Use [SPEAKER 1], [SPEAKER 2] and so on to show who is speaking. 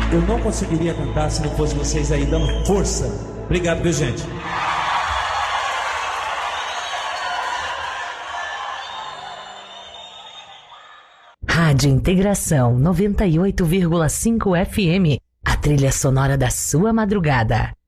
[SPEAKER 1] Eu não conseguiria cantar se não fosse vocês aí dando força. Obrigado, viu, gente?
[SPEAKER 2] Rádio Integração 98,5 FM. A trilha sonora da sua madrugada.